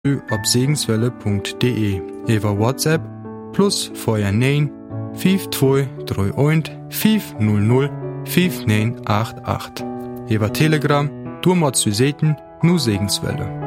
op segenswelle.de, über WhatsApp plus 419 5231 500 5988. Über Telegram, du mat zu seten, nu Segenswelle.